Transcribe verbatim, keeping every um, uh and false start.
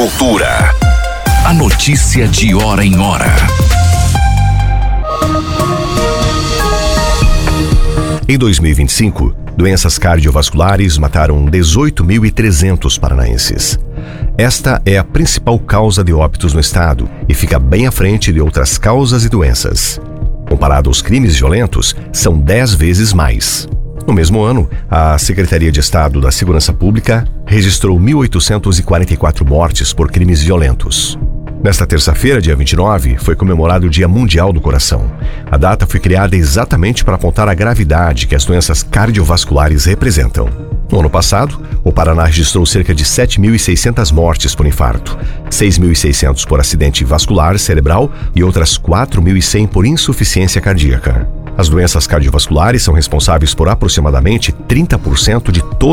Cultura. A notícia de hora em hora. Em dois mil e vinte e cinco, doenças cardiovasculares mataram dezoito mil e trezentos paranaenses. Esta é a principal causa de óbitos no estado e fica bem à frente de outras causas e doenças. Comparado aos crimes violentos, são dez vezes mais. No mesmo ano, a Secretaria de Estado da Segurança Pública registrou mil oitocentas e quarenta e quatro mortes por crimes violentos. Nesta terça-feira, dia vinte e nove, foi comemorado o Dia Mundial do Coração. A data foi criada exatamente para apontar a gravidade que as doenças cardiovasculares representam. No ano passado, o Paraná registrou cerca de sete mil e seiscentas mortes por infarto, seis mil e seiscentos por acidente vascular cerebral e outras quatro mil e cem por insuficiência cardíaca. As doenças cardiovasculares são responsáveis por aproximadamente trinta por cento de todos